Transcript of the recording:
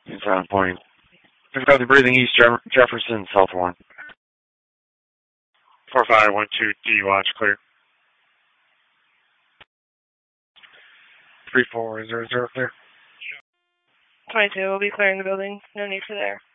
Sound point. Difficulty breathing east, Jefferson, South 1. 4512 D, watch clear. 3400 clear. 22 will be clearing the building. No need for there.